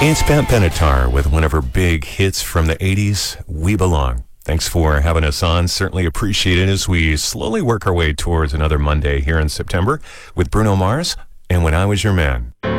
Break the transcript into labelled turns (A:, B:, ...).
A: It's Pat Benatar with one of her big hits from the 80s, We Belong. Thanks for having us on. Certainly appreciate it as we slowly work our way towards another Monday here in September with Bruno Mars and When I Was Your Man.